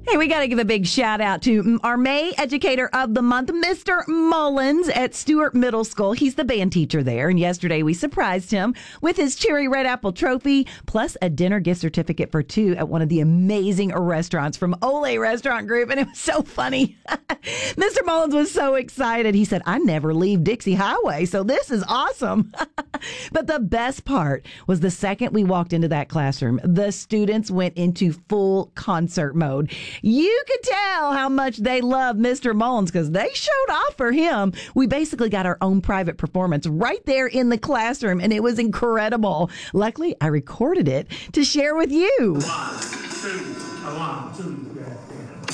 Hey, we got to give a big shout out to our May Educator of the Month, Mr. Mullins at Stewart Middle School. He's the band teacher there. And yesterday we surprised him with his Cherry Red Apple trophy, plus a dinner gift certificate for two at one of the amazing restaurants from Ole Restaurant Group. And it was so funny. Mr. Mullins was so excited. He said, I never leave Dixie Highway, so this is awesome. But the best part was the second we walked into that classroom, the students went into full concert mode. You could tell how much they love Mr. Mullins because they showed off for him. We basically got our own private performance right there in the classroom, and it was incredible. Luckily, I recorded it to share with you. One, two.